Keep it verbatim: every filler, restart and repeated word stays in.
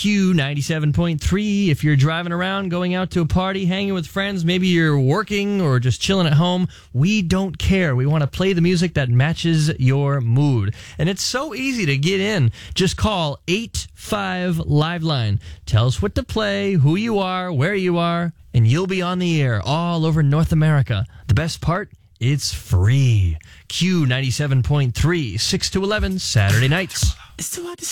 Q ninety-seven point three. If you're driving around, going out to a party, hanging with friends, maybe you're working or just chilling at home, we don't care. We want to play the music that matches your mood. And it's so easy to get in. Just call eight five Liveline. Tell us what to play, who you are, where you are, and you'll be on the air all over North America. The best part? It's free. Q ninety-seven point three, six to eleven, Saturday nights. It's too hard to